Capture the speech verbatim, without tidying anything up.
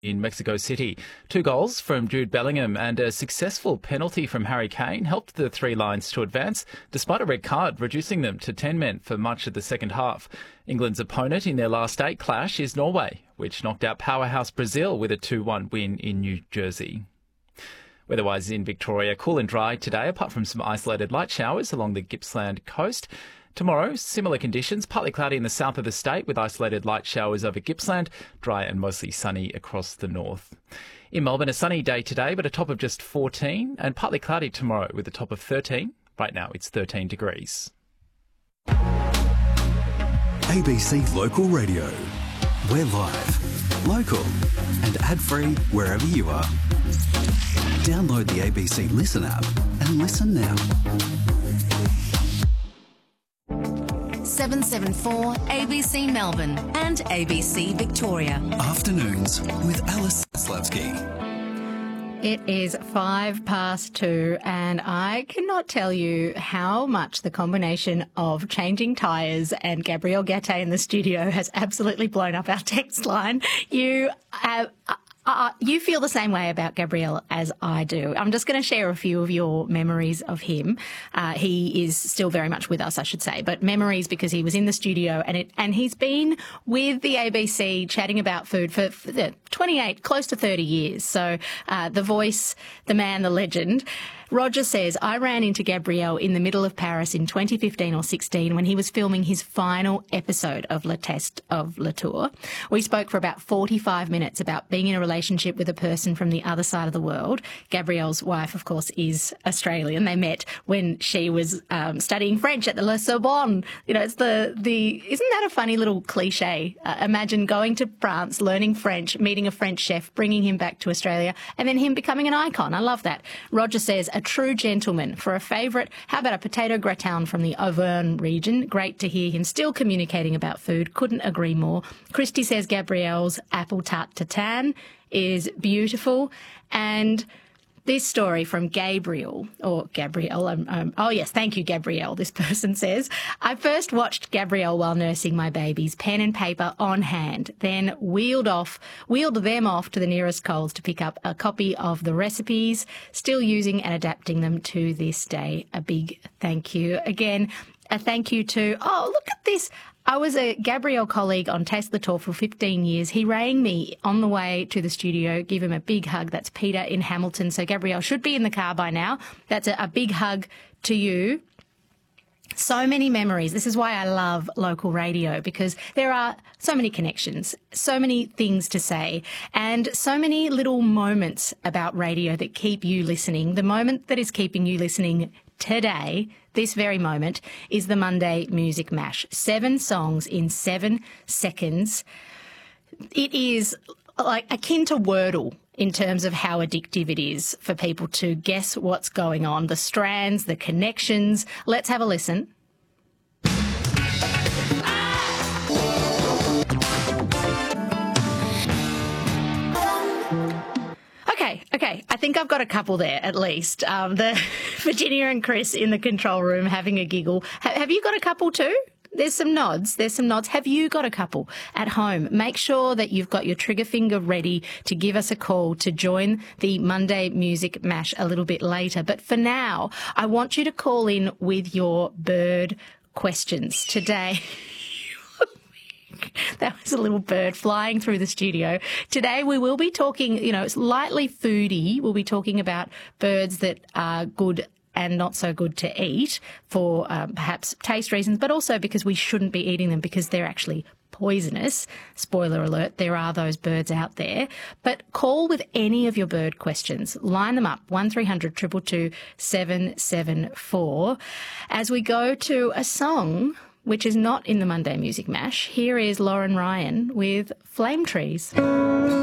in Mexico City. Two goals from Jude Bellingham and a successful penalty from Harry Kane helped the Three Lions to advance, despite a red card reducing them to ten men for much of the second half. England's opponent in their last eight clash is Norway, which knocked out powerhouse Brazil with a two one win in New Jersey. Weatherwise in Victoria, cool and dry today, apart from some isolated light showers along the Gippsland coast. Tomorrow, similar conditions, partly cloudy in the south of the state with isolated light showers over Gippsland, dry and mostly sunny across the north. In Melbourne, a sunny day today, but a top of just fourteen, and partly cloudy tomorrow with a top of thirteen. Right now, it's thirteen degrees. A B C Local Radio. We're live, local and ad-free wherever you are. Download the A B C Listen app and listen now. seven seven four A B C Melbourne and A B C Victoria. Afternoons with Alice Slavsky. It is five past two, and I cannot tell you how much the combination of changing tyres and Gabrielle Gatte in the studio has absolutely blown up our text line. You have... Uh, you feel the same way about Gabrielle as I do. I'm just going to share a few of your memories of him. Uh, he is still very much with us, I should say, but memories because he was in the studio and it, and he's been with the A B C chatting about food for, for twenty-eight, close to thirty years. So uh, the voice, the man, the legend. Roger says, I ran into Gabrielle in the middle of Paris in twenty fifteen or sixteen when he was filming his final episode of Le Test of La Tour. We spoke for about forty-five minutes about being in a relationship with a person from the other side of the world. Gabrielle's wife, of course, is Australian. They met when she was um, studying French at the La Sorbonne. You know, it's the, the, isn't that a funny little cliche? Uh, imagine going to France, learning French, meeting a French chef, bringing him back to Australia, and then him becoming an icon. I love that. Roger says, a true gentleman. For a favourite, how about a potato gratin from the Auvergne region? Great to hear him still communicating about food. Couldn't agree more. Christy says Gabrielle's apple tart tatin is beautiful. And this story from Gabriel, or Gabrielle, um, um, oh yes, thank you, Gabrielle, this person says, I first watched Gabrielle while nursing my babies, pen and paper on hand, then wheeled off, wheeled them off to the nearest Coles to pick up a copy of the recipes, still using and adapting them to this day. A big thank you. Again, a thank you to, oh, look at this. I was a Gabrielle colleague on Taste the Tour for fifteen years. He rang me on the way to the studio. Give him a big hug. That's Peter in Hamilton. So Gabrielle should be in the car by now. That's a, a big hug to you. So many memories. This is why I love local radio, because there are so many connections, so many things to say, and so many little moments about radio that keep you listening. The moment that is keeping you listening today, this very moment, is the Monday Music Mash. Seven songs in seven seconds. It is like akin to Wordle in terms of how addictive it is for people to guess what's going on, the strands, the connections. Let's have a listen. Okay, okay. I think I've got a couple there at least. Um, the Virginia and Chris in the control room having a giggle. Ha- have you got a couple too? There's some nods. There's some nods. Have you got a couple at home? Make sure that you've got your trigger finger ready to give us a call to join the Monday Music Mash a little bit later. But for now, I want you to call in with your bird questions today. That was a little bird flying through the studio. Today we will be talking, you know, it's lightly foodie. We'll be talking about birds that are good and not so good to eat for um, perhaps taste reasons, but also because we shouldn't be eating them because they're actually poisonous. Spoiler alert, there are those birds out there. But call with any of your bird questions. Line them up, one three hundred two two two seven seven four. As we go to a song which is not in the Monday Music Mash, here is Lauren Ryan with Flame Trees.